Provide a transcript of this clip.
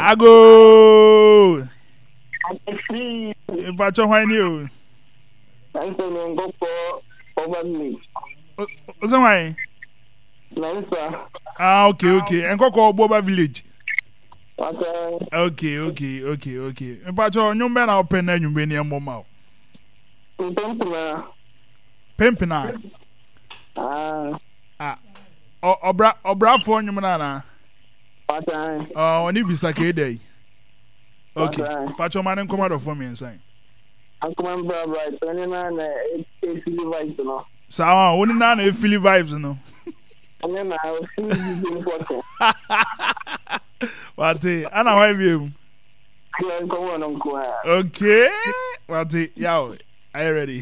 Ago. Free. But you why new? I'm going to go over me. So why? Ah, okay. And go call Boba Village. Okay. But you men are open and you been your mama. Pimpina. Obra for you, manana. Oh, when you be sake day. Okay. But your man and come out for me and say. I'm coming right. So, only none of Philly vibes, no. And then I will see you photo. What? I know why you. Okay. What? Yeah, I ready.